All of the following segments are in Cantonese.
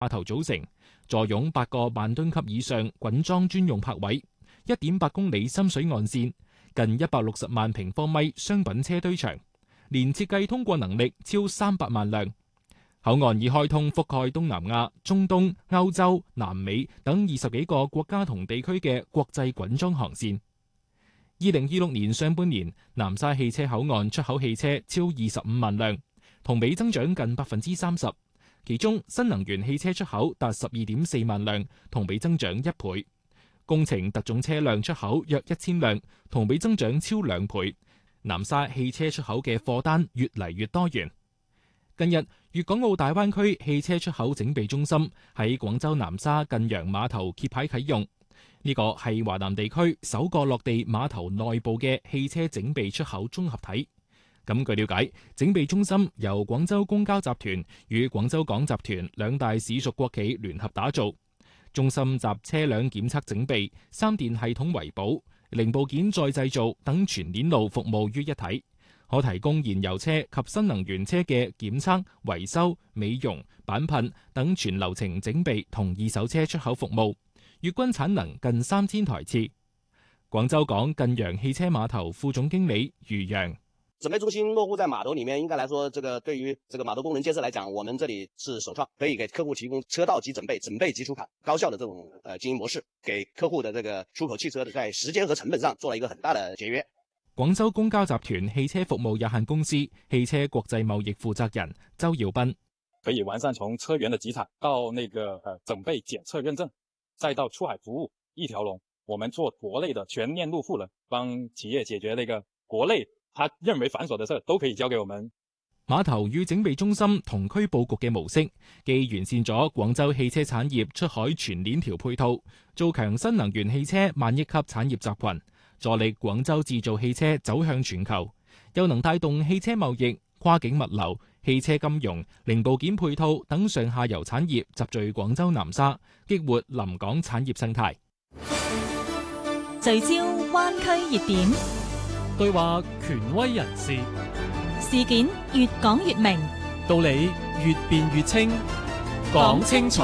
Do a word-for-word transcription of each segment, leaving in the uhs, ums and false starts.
碼頭組成，坐擁八個萬噸級以上滾裝專用泊位，一點八公里深水岸線，近一百六十萬平方米商品車堆場，年設計通過能力超三百萬輛。口岸已開通覆蓋東南亞、中東、歐洲、南美等二十幾個國家同地區嘅國際滾裝航線。二零二六年上半年，南沙汽車口岸出口汽車超二十五萬輛，同比增長近百分之三十。其中新能源汽車出口達十二點四萬輛，同比增長一倍；工程特種車輛出口約一千輛，同比增長超兩倍。南沙汽車出口嘅貨單越嚟越多元。近日，粵港澳大灣區汽車出口整備中心喺廣州南沙近洋碼頭揭牌啟用，呢個係華南地區首個落地碼頭內部嘅汽車整備出口綜合體。咁據了解，整備中心由廣州公交集團與廣州港集團兩大市屬國企聯合打造，中心集車輛檢測整備、三電系統維保、零部件再製造等全鏈路服務於一體，可提供燃油車及新能源車嘅檢測、維修、美容、板噴等全流程整備同二手車出口服務，月均產能近三千台次。廣州港近洋汽車碼頭副總經理余洋： 整備中心落戶在碼頭裡面，應該來說，這個對於這個碼頭工人建設來講，我們這裡是首創，可以給客戶提供車道級整備、整備級出廠高效的這種呃經營模式，給客戶的這個出口汽車的在時間和成本上做了一個很大的節約。 廣州公交集團汽車服務有限公司汽車國際貿易負責人周耀斌： 可以完善從車源的集採到那個呃整備檢測認證，再到出海服務一條龍。我們做國內的全鏈路賦能，幫企業解決那個國內他認為繁瑣的事都可以交給我們。 碼頭與整備中心同區佈局嘅模式，既完善咗廣州汽車產業出海全鏈條配套，做強新能源汽車萬億級產業集群，助力廣州製造汽車走向全球，又能帶動汽車貿易、跨境物流、汽車金融、零部件配套等上下游產業集聚廣州南沙，激活臨港產業生態。 聚焦灣區熱點， 對話權威人士， 事件越講越明， 道理越辯越清，講清楚。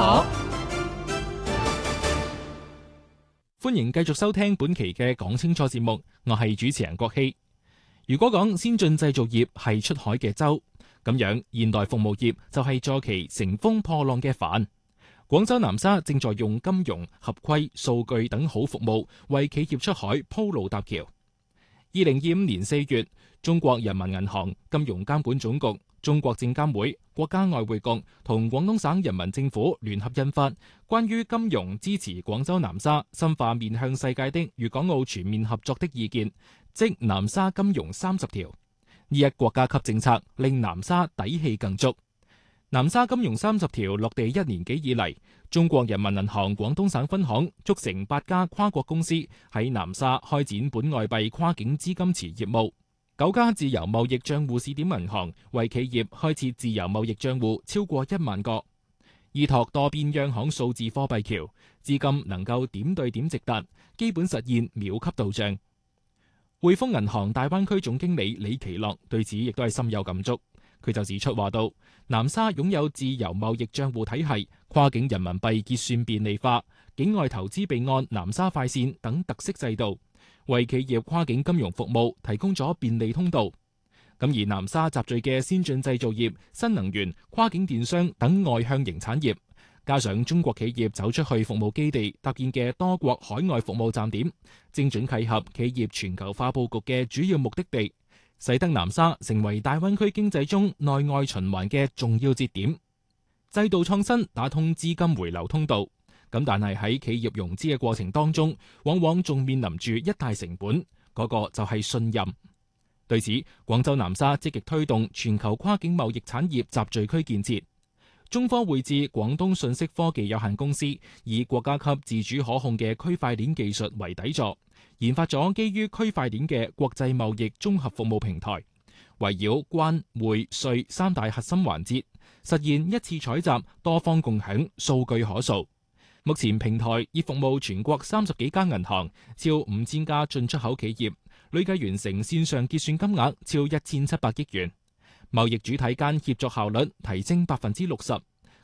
歡迎繼續收聽本期嘅講清楚節目，我係主持人郭希。如果講先進製造業係出海嘅舟，咁樣現代服務業就係坐騎乘風破浪嘅帆。廣州南沙正在用金融、合規、數據等好服務為企業出海鋪路搭橋。二零二五年四月，中國人民銀行、金融監管總局、中國證監會、國家外匯局同廣東省人民政府聯合印發《關於金融支持廣州南沙深化面向世界的粵港澳全面合作的意見》，即南沙金融三十條。呢一國家級政策令南沙底氣更足。南沙金融三十條落地一年幾以嚟，中國人民銀行廣東省分行促成八家跨國公司喺南沙開展本外幣跨境資金池業務，九家自由貿易賬戶試點銀行為企業開設自由貿易賬戶超過一萬個，依託多邊央行數字貨幣橋，資金能夠點對點直達，基本實現秒級到賬。匯豐銀行大灣區總經理李奇樂對此亦都係深有感觸。佢就指出話到，南沙擁有自由貿易賬戶體系、跨境人民幣結算便利化、境外投資備案南沙快線等特色制度，為企業跨境金融服務提供咗便利通道。咁而南沙集聚嘅先進製造業、新能源、跨境電商等外向型產業，加上中國企業走出去服務基地搭建嘅多國海外服務站點，精準契合企業全球化佈局嘅主要目的地，使得南沙成為大灣區經濟中內外循環嘅重要節點。制度創新打通資金回流通道，咁但係喺企業融資嘅過程當中，往往仲面臨住一大成本，嗰個就係信任。對此，廣州南沙積極推動全球跨境貿易產業集聚區建設。中科匯智廣東信息科技有限公司以國家級自主可控嘅區塊鏈技術為底座，研發咗基於區塊鏈嘅國際貿易綜合服務平台，圍繞關匯稅三大核心環節，實現一次採集、多方共享、數據可數。目前平台已服務全國三十幾家銀行、超五千家進出口企業，累計完成線上結算金額超一千七百億元。貿易主體間協作效率提升百分之六十，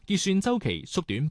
結算週期縮短